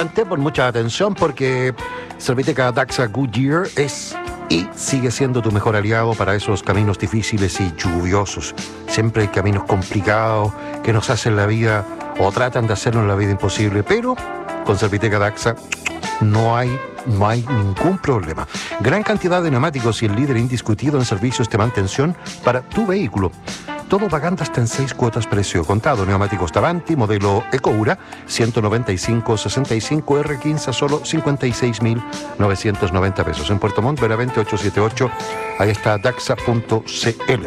importante, por mucha atención, porque Serviteca Daxa Goodyear es y sigue siendo tu mejor aliado para esos caminos difíciles y lluviosos. Siempre hay caminos complicados que nos hacen la vida o tratan de hacernos la vida imposible, pero con Serviteca Daxa no hay ningún problema. Gran cantidad de neumáticos y el líder indiscutido en servicios de mantención para tu vehículo. Todo pagando hasta en 6 cuotas precio contado. Neumáticos Davanti, modelo Ecoura, 195-65 R15 a solo 56.990 pesos. En Puerto Montt, Benavente 878, ahí está daxa.cl.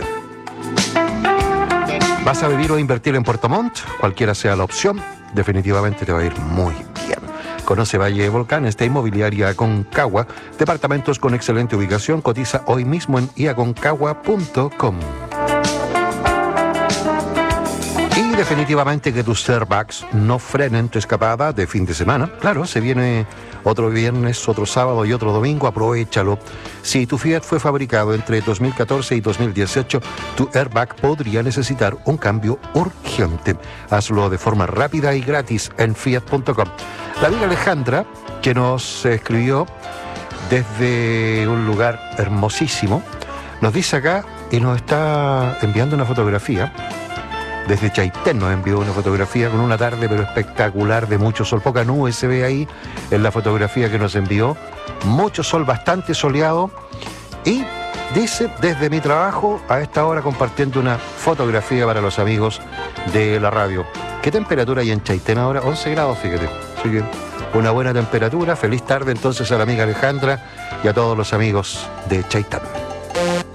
¿Vas a vivir o invertir en Puerto Montt? Cualquiera sea la opción, definitivamente te va a ir muy bien. Conoce Valle Volcán, esta inmobiliaria Aconcagua, departamentos con excelente ubicación. Cotiza hoy mismo en iaconcagua.com. Y definitivamente que tus airbags no frenen tu escapada de fin de semana. Claro, se viene otro viernes, otro sábado y otro domingo, aprovéchalo. Si tu Fiat fue fabricado entre 2014 y 2018, tu airbag podría necesitar un cambio urgente. Hazlo de forma rápida y gratis en fiat.com. La amiga Alejandra, que nos escribió desde un lugar hermosísimo, nos dice acá y nos está enviando una fotografía. Desde Chaitén nos envió una fotografía con una tarde pero espectacular de mucho sol. Poca nube se ve ahí en la fotografía que nos envió. Mucho sol, bastante soleado. Y dice, desde mi trabajo a esta hora compartiendo una fotografía para los amigos de la radio. ¿Qué temperatura hay en Chaitén ahora? 11 grados, fíjate. Así que una buena temperatura. Feliz tarde entonces a la amiga Alejandra y a todos los amigos de Chaitén.